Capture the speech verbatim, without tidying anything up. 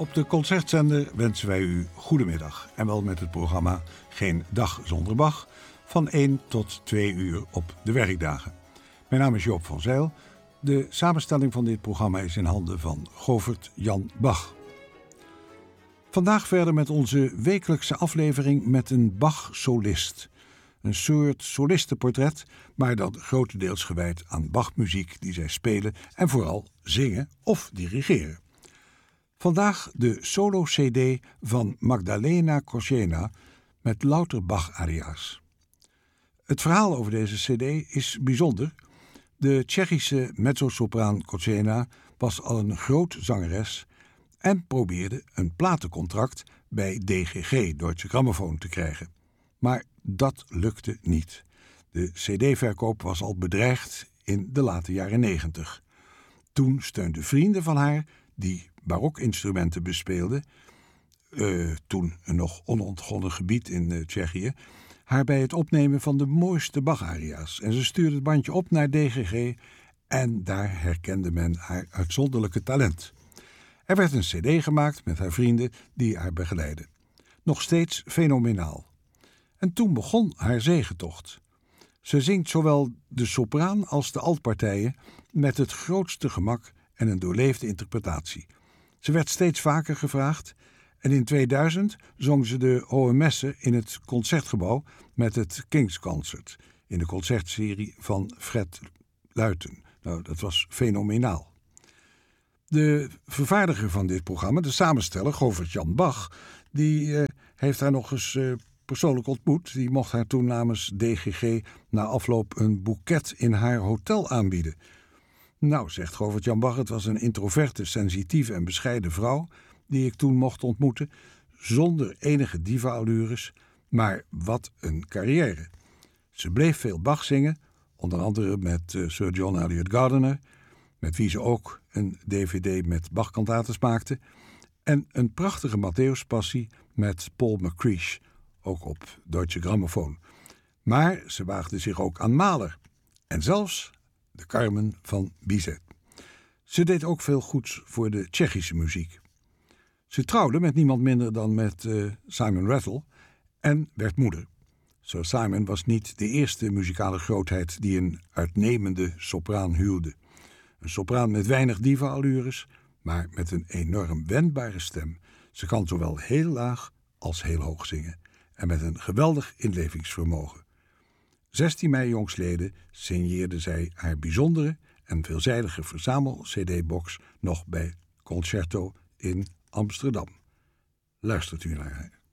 Op de Concertzender wensen wij u goedemiddag. En wel met het programma Geen Dag Zonder Bach van één tot twee uur op de werkdagen. Mijn naam is Joop van Zijl. De samenstelling van dit programma is in handen van Govert Jan Bach. Vandaag verder met onze wekelijkse aflevering met een Bach-solist. Een soort solistenportret, maar dan grotendeels gewijd aan Bachmuziek die zij spelen en vooral zingen of dirigeren. Vandaag de solo-C D van Magdalena Korzena met louter Bach-aria's. Het verhaal over deze C D is bijzonder. De Tsjechische mezzosopraan Korzena was al een groot zangeres en probeerde een platencontract bij D G G, Deutsche Grammophon, te krijgen. Maar dat lukte niet. De C D-verkoop was al bedreigd in de late jaren negentig. Toen steunden vrienden van haar, die barokinstrumenten bespeelden, uh, toen een nog onontgonnen gebied in uh, Tsjechië, haar bij het opnemen van de mooiste Bach-aria's. En ze stuurde het bandje op naar D G G en daar herkende men haar uitzonderlijke talent. Er werd een C D gemaakt met haar vrienden die haar begeleidden. Nog steeds fenomenaal. En toen begon haar zegetocht. Ze zingt zowel de sopraan als de altpartijen met het grootste gemak en een doorleefde interpretatie. Ze werd steeds vaker gevraagd en in tweeduizend zong ze de Hohe Messe in het Concertgebouw met het King's Concert in de concertserie van Fred Luiten. Nou, dat was fenomenaal. De vervaardiger van dit programma, de samensteller, Govert Jan Bach, die uh, heeft haar nog eens uh, persoonlijk ontmoet. Die mocht haar toen namens D G G na afloop een boeket in haar hotel aanbieden. Nou, zegt Govert Jan Bach, het was een introverte, sensitieve en bescheiden vrouw die ik toen mocht ontmoeten, zonder enige diva-allures, maar wat een carrière. Ze bleef veel Bach zingen, onder andere met uh, Sir John Eliot Gardiner, met wie ze ook een D V D met Bach-kantates maakte, en een prachtige Matthäuspassie met Paul McCreesh, ook op Deutsche Grammophon. Maar ze waagde zich ook aan Mahler en zelfs de Carmen van Bizet. Ze deed ook veel goeds voor de Tsjechische muziek. Ze trouwde met niemand minder dan met uh, Simon Rattle en werd moeder. Sir Simon was niet de eerste muzikale grootheid die een uitnemende sopraan huwde. Een sopraan met weinig diva-allures, maar met een enorm wendbare stem. Ze kan zowel heel laag als heel hoog zingen en met een geweldig inlevingsvermogen. zestien mei jongstleden signeerde zij haar bijzondere en veelzijdige verzamel-C D-box nog bij Concerto in Amsterdam. Luistert u naar haar.